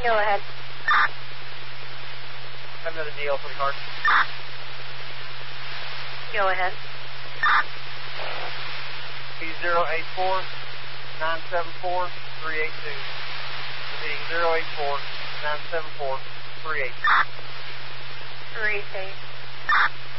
Go ahead. Have another deal for the card. Go ahead. P084-974-382. Repeating 084-974-382. 382.